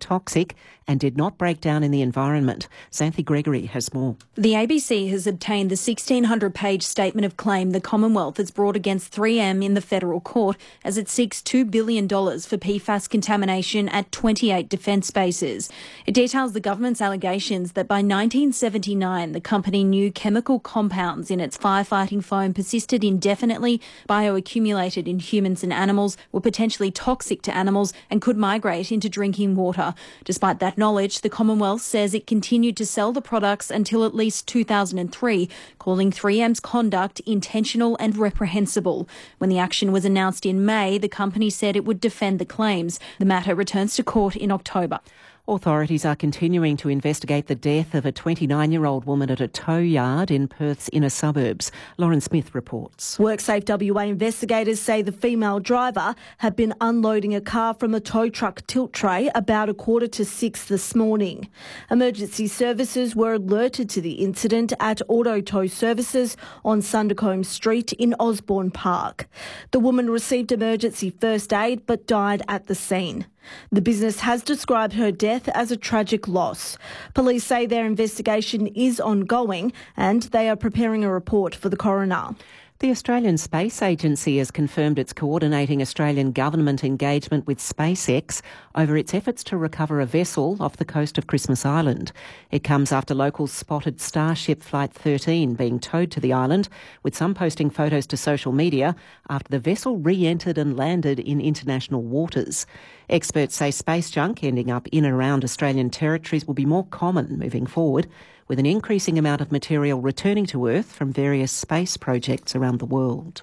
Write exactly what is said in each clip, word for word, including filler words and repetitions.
non-toxic and did not break down in the environment. Xanthi Gregory has more. The A B C has obtained the sixteen hundred page statement of claim the Commonwealth has brought against three M in the federal court as it seeks two billion dollars for P FAS contamination at twenty-eight defence bases. It details the government's allegations that by nineteen seventy-nine the company knew chemical compounds in its firefighting foam persisted indefinitely, bioaccumulated in humans and animals, were potentially toxic to animals and could migrate into drinking water. Despite that knowledge, the Commonwealth says it continued to sell the products until at least two thousand three, calling three M's conduct intentional and reprehensible. When the action was announced in May, the company said it would defend the claims. The matter returns to court in October. Authorities are continuing to investigate the death of a twenty-nine-year-old woman at a tow yard in Perth's inner suburbs. Lauren Smith reports. WorkSafe W A investigators say the female driver had been unloading a car from a tow truck tilt tray about a quarter to six this morning. Emergency services were alerted to the incident at Auto Tow Services on Sundercombe Street in Osborne Park. The woman received emergency first aid but died at the scene. The business has described her death as a tragic loss. Police say their investigation is ongoing and they are preparing a report for the coroner. The Australian Space Agency has confirmed it's coordinating Australian government engagement with SpaceX over its efforts to recover a vessel off the coast of Christmas Island. It comes after locals spotted Starship Flight thirteen being towed to the island, with some posting photos to social media after the vessel re-entered and landed in international waters. Experts say space junk ending up in and around Australian territories will be more common moving forward, with an increasing amount of material returning to Earth from various space projects around the world.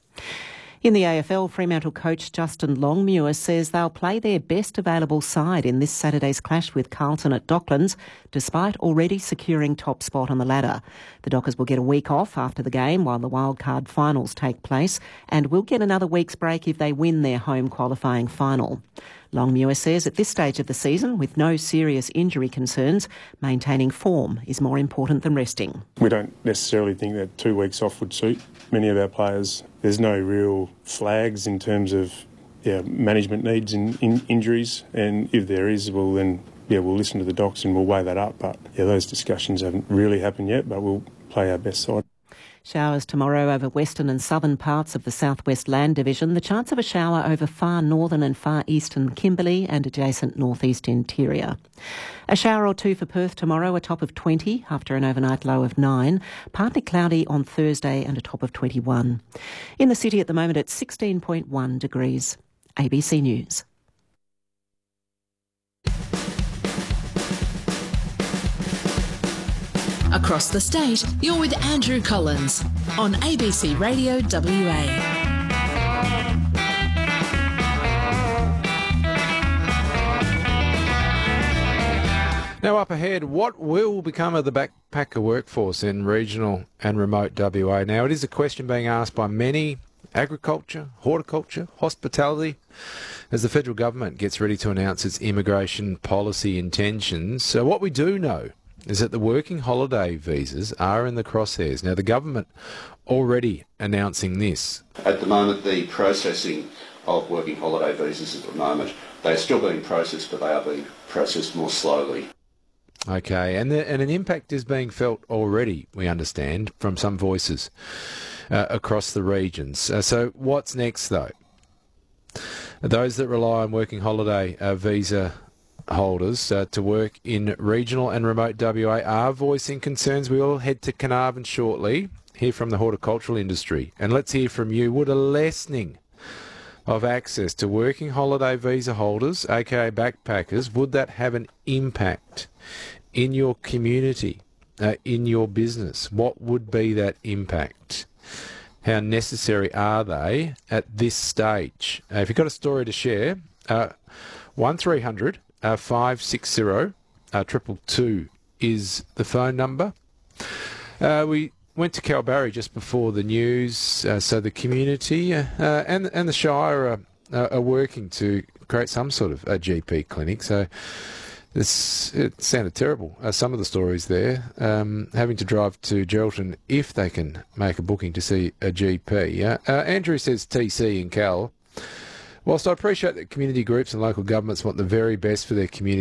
In the A F L, Fremantle coach Justin Longmuir says they'll play their best available side in this Saturday's clash with Carlton at Docklands, despite already securing top spot on the ladder. The Dockers will get a week off after the game while the wildcard finals take place, and will get another week's break if they win their home qualifying final. Longmuir says at this stage of the season, with no serious injury concerns, maintaining form is more important than resting. We don't necessarily think that two weeks off would suit many of our players. There's no real flags in terms of yeah, management needs in, in injuries, and if there is, well then yeah, we'll listen to the docs and we'll weigh that up. But yeah, those discussions haven't really happened yet, but we'll play our best side. Showers tomorrow over western and southern parts of the Southwest Land Division. The chance of a shower over far northern and far eastern Kimberley and adjacent northeast interior. A shower or two for Perth tomorrow, a top of twenty after an overnight low of nine. Partly cloudy on Thursday and a top of twenty-one. In the city at the moment it's sixteen point one degrees. A B C News. Across the state, you're with Andrew Collins on A B C Radio W A. Now up ahead, what will become of the backpacker workforce in regional and remote W A? Now it is a question being asked by many, agriculture, horticulture, hospitality, as the federal government gets ready to announce its immigration policy intentions. So what we do know is that the working holiday visas are in the crosshairs. Now, the government already announcing this. At the moment, the processing of working holiday visas at the moment, they're still being processed, but they are being processed more slowly. Okay, and, the, and an impact is being felt already, we understand, from some voices uh, across the regions. Uh, so what's next, though? Those that rely on working holiday uh, visa holders uh, to work in regional and remote W A are voicing concerns. We will head to Carnarvon shortly, hear from the horticultural industry, and let's hear from you. Would a lessening of access to working holiday visa holders, aka backpackers, would that have an impact in your community, uh, in your business? What would be that impact? How necessary are they at this stage? Uh, if you've got a story to share, uh, one three hundred Uh, five six zero, uh, triple two is the phone number. Uh, we went to Kalbarri just before the news, uh, so the community uh, uh, and and the Shire are, uh, are working to create some sort of a G P clinic. So this, it sounded terrible. Uh, some of the stories there, um, having to drive to Geraldton if they can make a booking to see a G P. Uh, uh, Andrew says T C in Cal. Whilst I appreciate that community groups and local governments want the very best for their community,